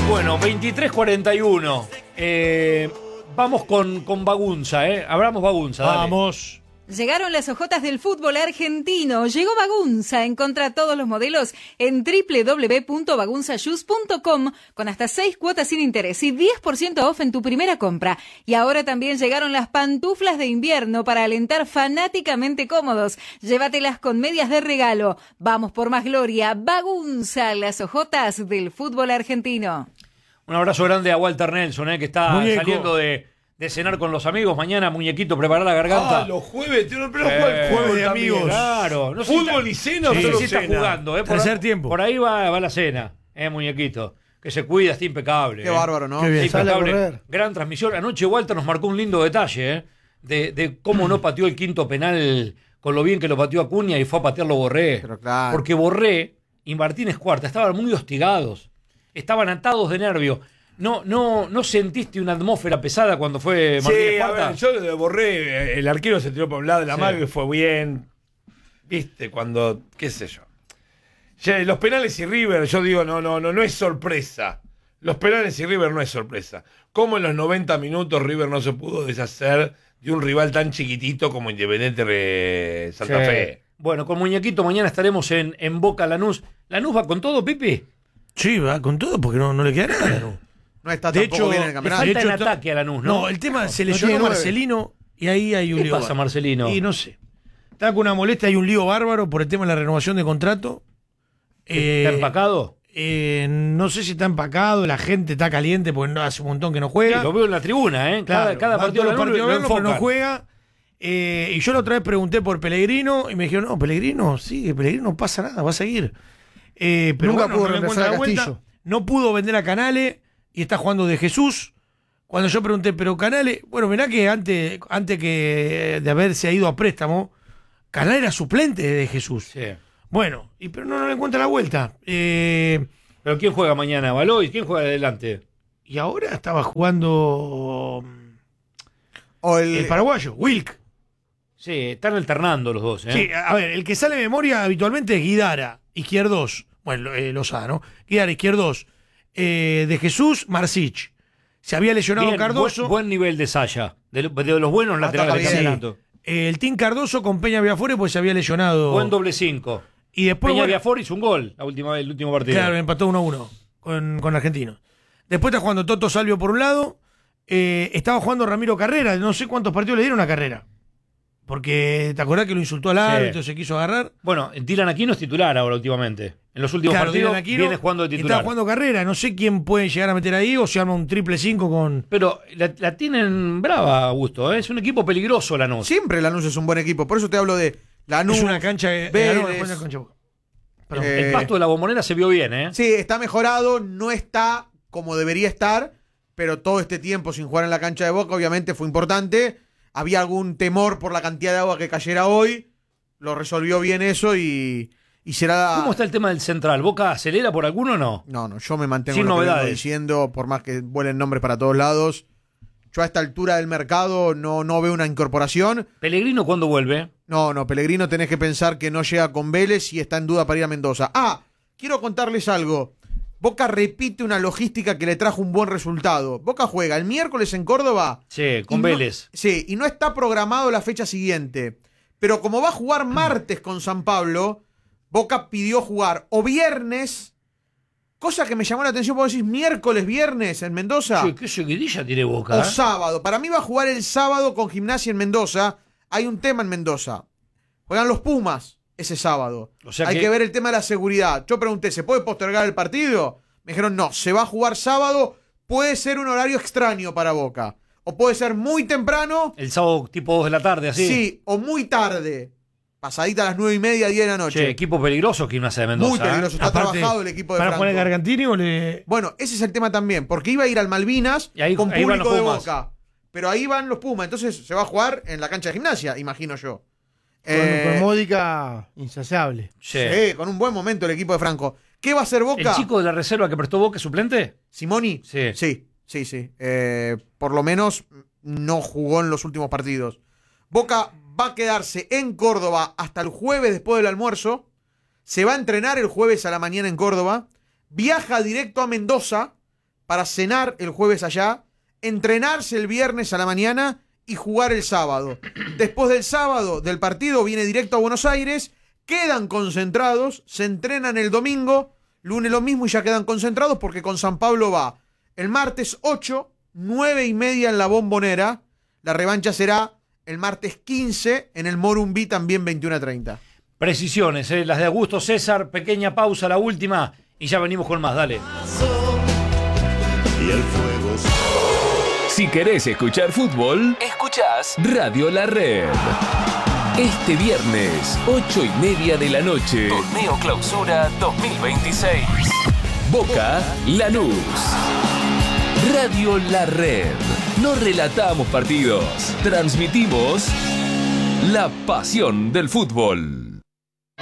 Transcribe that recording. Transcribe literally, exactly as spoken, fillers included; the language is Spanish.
Bueno, veintitrés cuarenta y uno. Eh, vamos con, con Bagunza, ¿eh? Abramos Bagunza, dale. Vamos. Llegaron las ojotas del fútbol argentino. Llegó Bagunza. Encontrá todos los modelos en doble u doble u doble u punto bagunza shoes punto com con hasta seis cuotas sin interés y diez por ciento off en tu primera compra. Y ahora también llegaron las pantuflas de invierno para alentar fanáticamente cómodos. Llévatelas con medias de regalo. Vamos por más gloria. Bagunza, las ojotas del fútbol argentino. Un abrazo grande a Walter Nelson, ¿eh? Que está Muñeco. saliendo de... de cenar con los amigos. Mañana, muñequito, preparar la garganta. Ah, los jueves, tío, pero Eh, juega el jueves fútbol de también. amigos. Claro. No sé si Fútbol está- y cena, no sé solo si está cena. jugando, ¿eh? Por, Tercer tiempo. Por ahí va, va la cena, ¿eh, muñequito? Que se cuida, está impecable. Qué ¿eh? bárbaro, ¿no? Qué bien. Está Sale a impecable. correr. Gran transmisión. Anoche Walter nos marcó un lindo detalle, ¿eh? De, de cómo no pateó el quinto penal con lo bien que lo pateó Acuña y fue a patearlo Borré. Pero claro. Porque Borré y Martínez Cuarta estaban muy hostigados. Estaban atados de nervio. No, no, ¿No sentiste una atmósfera pesada cuando fue Martínez Sí, a Cuarta? ver, yo le borré, el arquero se tiró por un lado de la Sí. mano y fue bien. Viste, cuando, qué sé yo. Ya, los penales y River, yo digo, no, no, no, no es sorpresa. Los penales y River no es sorpresa. ¿Cómo en los noventa minutos River no se pudo deshacer de un rival tan chiquitito como Independiente de Santa Sí. Fe? Bueno, con Muñequito mañana estaremos en, en Boca Lanús. ¿Lanús va con todo, Pipi? Sí, va con todo porque no, no le queda nada. No. No está De tampoco hecho, bien en el Le campeonato. falta de hecho, en está- ataque a Lanús, ¿no? No, el tema se No lesionó tiene nueve. Marcelino y ahí hay un ¿Qué lío. pasa, bárbaro. Marcelino? Y no sé. Está con una molestia, hay un lío bárbaro por el tema de la renovación de contrato. Eh, ¿Está empacado? eh, no sé si está empacado, la gente está caliente porque no, hace un montón que no Sí, juega. lo veo en la tribuna, ¿eh? Cada, Claro, cada va partido todos de los Lanús partidos lo a verlo, pero no enfocan. juega. Eh, y yo la otra vez pregunté por Pellegrino y me dijeron, no, Pellegrino, sí, Pellegrino no pasa nada, va a seguir. Eh, pero Nunca bueno, pudo no le reemplazar encuentra a la vuelta. Castillo. No pudo vender a Canales y está jugando de Jesús. Cuando yo pregunté, pero Canales, bueno, mirá que antes, antes que de haberse ido a préstamo, Canales era suplente de Jesús. Sí. Bueno, y pero no, no le encuentra la vuelta. Eh, ¿Pero quién juega mañana? ¿Baloy? ¿Quién juega adelante? y ahora estaba jugando O el, el paraguayo, Wilk. Sí, están alternando los dos, ¿eh? Sí, a ver, el que sale de memoria habitualmente es Guidara, Izquierdos, bueno, eh, Lozano, Guidara, Izquierdos, eh, de Jesús, Marcich. Se había lesionado Bien, Cardoso. Buen, buen nivel de Saya. De, lo- de los buenos laterales del bien. campeonato. eh, el Team Cardoso con Peña Viafore pues se había lesionado. Buen doble cinco. y después, Peña bueno, Viafor hizo un gol la última vez, el último partido. claro, empató uno a uno con, con Argentinos. Después está jugando Toto Salvio por un lado. eh, estaba jugando Ramiro Carrera. No sé cuántos partidos le dieron a Carrera. Porque, ¿te acordás que lo insultó al Sí. árbitro, se quiso agarrar? Bueno, Dylan Aquino es titular ahora últimamente. En los últimos Claro, partidos Dylan Aquino viene jugando de titular. Estaba jugando Carrera. No sé quién puede llegar a meter ahí o se arma un triple cinco con... Pero la, la tienen brava, Augusto. ¿eh? Es un equipo peligroso, Lanús. siempre Lanús es un buen equipo. Por eso te hablo de Lanús. es una cancha... eh, Vélez. ganó, después de la cancha. Perdón. Eh, El pasto de la Bombonera se vio bien, ¿eh? Sí, está mejorado, no está como debería estar, pero todo este tiempo sin jugar en la cancha de Boca obviamente fue importante. Había algún temor por la cantidad de agua que cayera hoy, lo resolvió bien eso y, y será... ¿Cómo está el tema del central? ¿Boca acelera por alguno o no? No, no, yo me mantengo Sin en lo que vengo novedades. diciendo, por más que vuelen nombres para todos lados. Yo a esta altura del mercado no, no veo una incorporación. ¿Pellegrino cuándo vuelve? No, no, Pellegrino tenés que pensar que no llega con Vélez y está en duda para ir a Mendoza. Ah, quiero contarles algo. Boca repite una logística que le trajo un buen resultado. Boca juega el miércoles en Córdoba. Sí, con y no- Vélez. sí, y no está programado la fecha siguiente. Pero como va a jugar martes con San Pablo, Boca pidió jugar o viernes, cosa que me llamó la atención, porque decís miércoles, viernes en Mendoza. Che, qué seguidilla tiene Boca. O ¿eh? sábado. Para mí va a jugar el sábado con Gimnasia en Mendoza. Hay un tema en Mendoza. Juegan los Pumas ese sábado. O sea Hay que- que... ver el tema de la seguridad. Yo pregunté, ¿se puede postergar el partido? Me dijeron, no, se va a jugar sábado. Puede ser un horario extraño para Boca. O puede ser muy temprano. El sábado tipo dos de la tarde, así. Sí, o muy tarde. Pasadita a las nueve y media, diez de la noche. Che, equipo peligroso Gimnasia de Mendoza. muy peligroso. Está Aparte, trabajado el equipo de ¿Para Franco. poner Gargantini o le...? Bueno, ese es el tema también, porque iba a ir al Malvinas Y ahí- con ahí van público los de Pumas. Boca. Pero ahí van los Pumas, entonces se va a jugar en la cancha de Gimnasia, imagino yo. Con, Eh, con Módica insaciable. Sí. sí, con un buen momento el equipo de Franco. ¿Qué va a hacer Boca? ¿El chico de la reserva que prestó Boca es suplente? ¿Simoni? Sí. Sí, sí, sí. Eh, por lo menos no jugó en los últimos partidos. Boca va a quedarse en Córdoba hasta el jueves después del almuerzo. Se va a entrenar el jueves a la mañana en Córdoba. Viaja directo a Mendoza para cenar el jueves allá, entrenarse el viernes a la mañana y jugar el sábado. Después del sábado del partido viene directo a Buenos Aires, quedan concentrados, se entrenan el domingo, lunes lo mismo y ya quedan concentrados porque con San Pablo va el martes ocho, nueve y media en la Bombonera. La revancha será el martes quince en el Morumbí, también veintiuno a treinta. Precisiones, eh, las de Augusto César. Pequeña pausa, la última, y ya venimos con más. Dale. Y el fuego. Si querés escuchar fútbol, escuchás Radio La Red. Este viernes, ocho y media de la noche, Torneo Clausura dos mil veintiséis. Boca Lanús. Radio La Red. No relatamos partidos, transmitimos la pasión del fútbol.